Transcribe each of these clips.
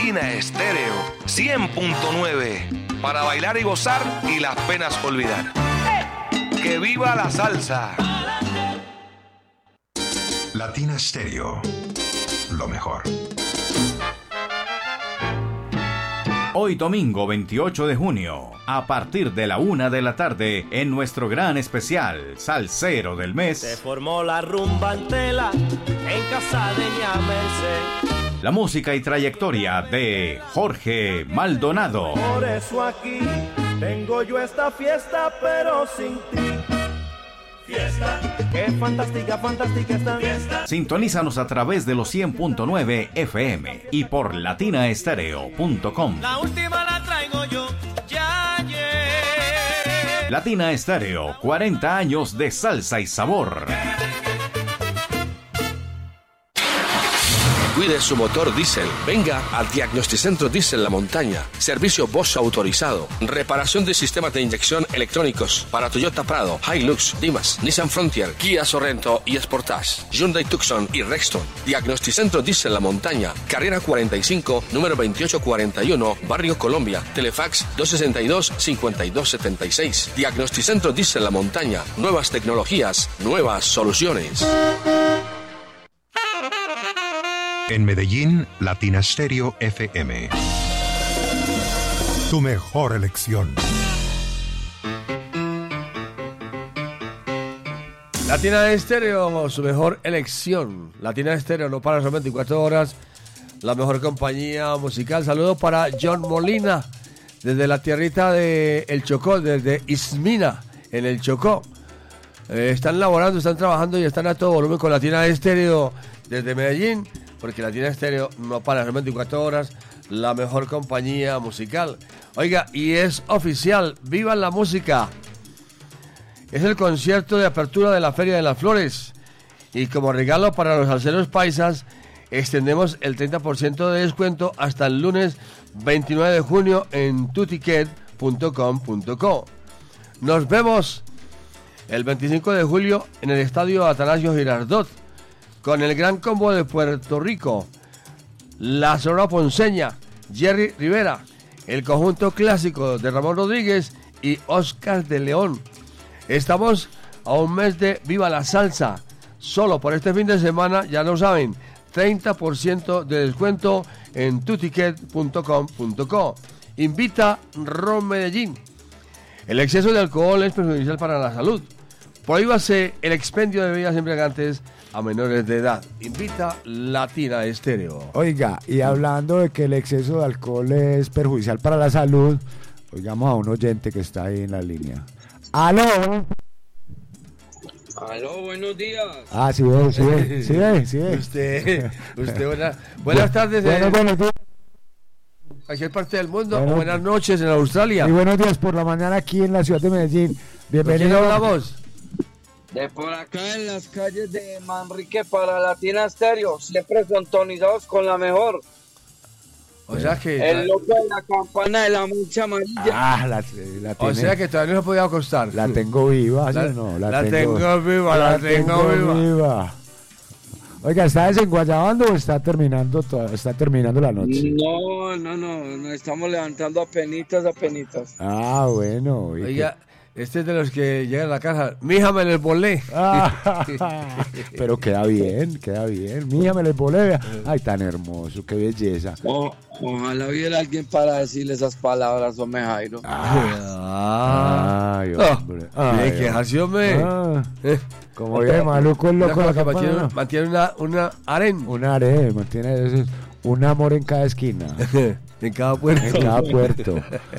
Latina Estéreo 100.9 para bailar y gozar y las penas olvidar. ¡Que viva la salsa! Latina Estéreo, lo mejor. Hoy domingo 28 de junio, a partir de la 1 de la tarde, en nuestro gran especial Salsero del Mes, se formó la rumba en tela en casa de Ñamerse. La música y trayectoria de Jorge Maldonado. Por eso aquí tengo yo esta fiesta, pero sin ti. Fiesta, qué fantástica, fantástica esta fiesta. Sintonízanos a través de los 100.9 FM y por latinaestereo.com. La última la traigo yo, ya ayer. Latina Estéreo, 40 años de salsa y sabor. Cuide su motor diésel. Venga al Diagnosticentro Diesel La Montaña. Servicio Bosch autorizado. Reparación de sistemas de inyección electrónicos para Toyota Prado, Hilux, Dimas, Nissan Frontier, Kia Sorrento y Sportage, Hyundai Tucson y Rexton. Diagnosticentro Diesel La Montaña. Carrera 45, número 2841, Barrio Colombia. Telefax 262-5276. Diagnosticentro Diesel La Montaña. Nuevas tecnologías, nuevas soluciones. En Medellín, Latina Stereo FM. Tu mejor elección. Latina Estéreo, su mejor elección. Latina Estéreo no para las 24 horas. La mejor compañía musical. Saludos para John Molina, desde la tierrita de El Chocó, desde Ismina, en El Chocó. Están laborando, están trabajando y están a todo volumen con Latina Estéreo desde Medellín, porque Latina Estéreo no para las 24 horas, la mejor compañía musical. Oiga, y es oficial, ¡viva la música! Es el concierto de apertura de la Feria de las Flores. Y como regalo para los salseros paisas, extendemos el 30% de descuento hasta el lunes 29 de junio en tuticket.com.co. Nos vemos el 25 de julio en el Estadio Atanasio Girardot, con el gran combo de Puerto Rico, la Sonora Ponceña, Jerry Rivera, el conjunto clásico de Ramón Rodríguez y Oscar de León. Estamos a un mes de Viva la Salsa. Solo por este fin de semana, ya lo saben, 30% de descuento en tuticket.com.co. Invita Ron Medellín. El exceso de alcohol es perjudicial para la salud. Prohíbase el expendio de bebidas embriagantes a menores de edad. Invita Latina Estéreo. Oiga, y hablando de que el exceso de alcohol es perjudicial para la salud, oigamos a un oyente que está ahí en la línea. ¡Aló! Aló, buenos días. Ah, sí, sí. Usted buenas tardes. Buenos días. Cualquier parte del mundo, o buenas noches en Australia. Y buenos días por la mañana aquí en la ciudad de Medellín. Bienvenido. ¿Quién hablamos? De por acá en las calles de Manrique para Latina Estéreo, siempre sintonizados con la mejor. O sea que... El loco de la campana de la mancha amarilla. Ah, la o sea que todavía no se podía acostar. La tengo viva, ¿sí o no? La tengo viva. Oiga, ¿está desenguayabando o está terminando la noche? No, estamos levantando apenitas. Ah, bueno. Oiga, este es de los que llegan a la casa. Mija, me les volé. Pero queda bien. Mija, me les volé. Ay, tan hermoso, qué belleza. Ojalá hubiera alguien para decirle esas palabras, hombre Jairo. Ay, hombre. ¿Qué hace, hombre? Como viene maluco el loco. Mantiene una harén. Una harén, mantiene un amor en cada esquina. En cada puerto.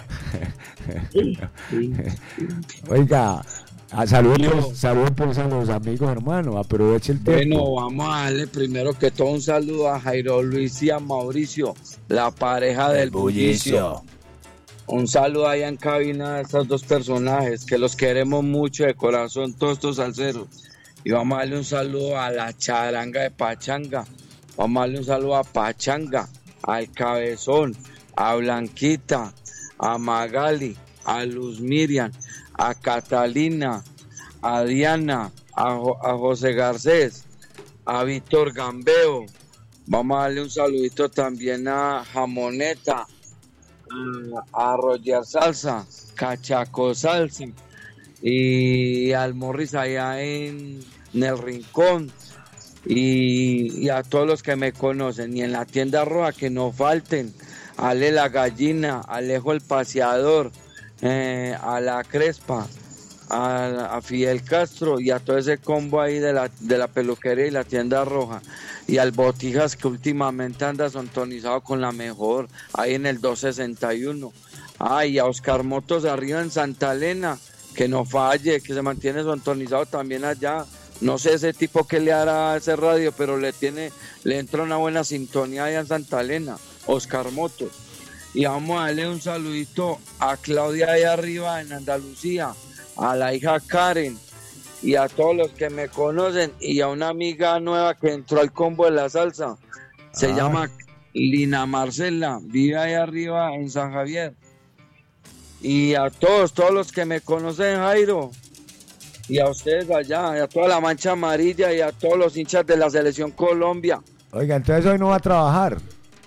Oiga, saludos a los amigos, hermano. Aproveche el tiempo. Bueno, vamos a darle primero que todo un saludo a Jairo Luis y a Mauricio, la pareja del bullicio. Un saludo allá en cabina a estos dos personajes, que los queremos mucho de corazón, todos estos salseros. Y vamos a darle un saludo a la charanga de Pachanga. Vamos a darle un saludo a Pachanga, al Cabezón, a Blanquita, a Magali, a Luz Miriam, a Catalina, a Diana, a José Garcés, a Víctor Gambeo, Vamos a darle un saludito también a Jamoneta, a Roger Salsa, Cachaco Salsa y al Morris allá en el Rincón y a todos los que me conocen y en la tienda roja que no falten, Ale la Gallina, Alejo el Paseador, a la Crespa, a Fidel Castro y a todo ese combo ahí de la peluquería y la tienda roja y al Botijas que últimamente anda sintonizado con la mejor ahí en el 261. Y a Oscar Motos arriba en Santa Elena, que no falle, que se mantiene sintonizado también allá. No sé ese tipo que le hará a ese radio, pero le entra una buena sintonía allá en Santa Elena, Oscar Motos. Y vamos a darle un saludito a Claudia ahí arriba en Andalucía, a la hija Karen y a todos los que me conocen y a una amiga nueva que entró al combo de la salsa. Se llama Lina Marcela, vive ahí arriba en San Javier. Y a todos los que me conocen, Jairo, y a ustedes allá, y a toda la mancha amarilla y a todos los hinchas de la Selección Colombia. Oiga, entonces hoy no va a trabajar.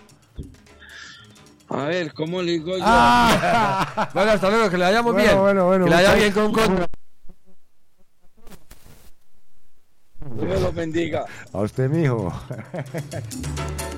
A ver, ¿cómo le digo yo? Bueno, hasta luego, que le vayamos bien. Bueno. Que le vaya bien con... Dios los bendiga. A usted, mijo.